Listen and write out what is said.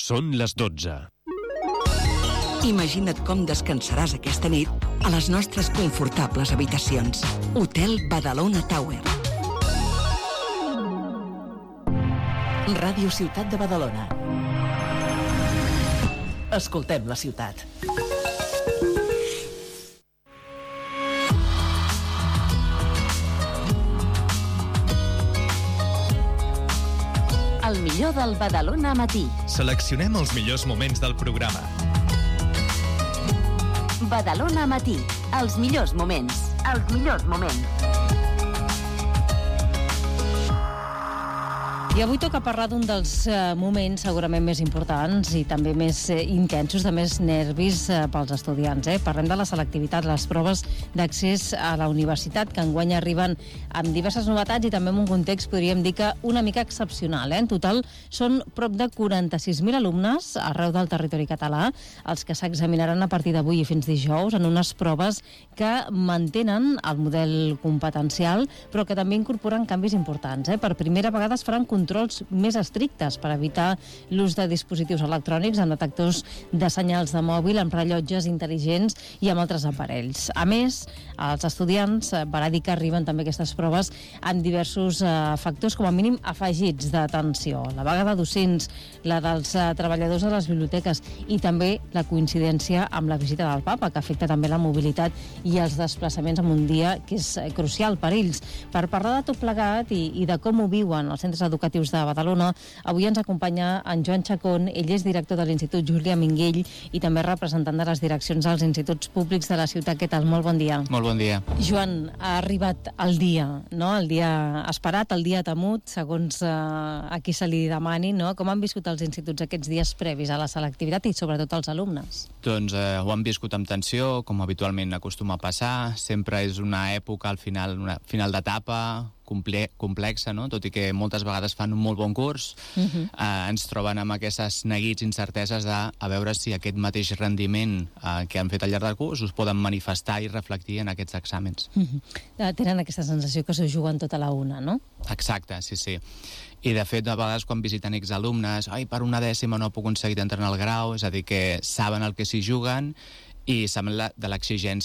Són les 12. Imagina't com descansaràs aquesta nit a les nostres confortables habitacions. Hotel Badalona Tower. Ràdio Ciutat de Badalona. Escoltem la ciutat. El millor del Badalona Matí. Seleccionem els millors moments del programa. Badalona Matí. Els millors moments. Els millors moments. I avui toca parlar d'un dels moments segurament més importants i també més intensos, de més nervis pels estudiants. Parlem de la selectivitat, les proves d'accés a la universitat, que enguany arriben amb diverses novetats i també en un context, podríem dir que una mica excepcional. En total són prop de 46.000 alumnes arreu del territori català els que s'examinaran a partir d'avui i fins dijous en unes proves que mantenen el model competencial però que també incorporen canvis importants. Per primera vegada es faran controls més estrictes per evitar l'ús de dispositius electrònics amb detectors de senyals de mòbil, amb rellotges intel·ligents i amb altres aparells. A més, els estudiants van dir que arriben també aquestes proves amb diversos factors, com a mínim afegits d'atenció. La vaga de docents, la dels treballadors de les biblioteques i també la coincidència amb la visita del papa, que afecta també la mobilitat i els desplaçaments en un dia que és crucial per ells. Per parlar de tot plegat i de com ho viuen els centres educatius de Badalona, avui ens acompanya en Joan Chacón. Ell és director de l'Institut Júlia Minguell i també representant de les direccions dels instituts públics de la ciutat. Què tal? Molt bon dia. Molt bon dia. Joan, ha arribat el dia, no? El dia esperat, el dia temut, segons a qui se li demani, no? Com han viscut els instituts aquests dies previs a la selectivitat i sobretot els alumnes? Doncs ho han viscut amb tensió, com habitualment acostuma a passar. Sempre és una època al final, una final d'etapa complexa, no? Tot i que moltes vegades fan un molt bon curs, ens troben amb aquestes neguits, incerteses de a veure si aquest mateix rendiment que han fet al llarg del curs us poden manifestar i reflectir en aquests exàmens. Tenen aquesta sensació que s'ho juguen tota la una, no? Exacte, sí. I de fet, a vegades quan visiten exalumnes, per una dècima no he aconseguit entrar en el grau, és a dir, que saben el que s'hi juguen i saben de l'exigència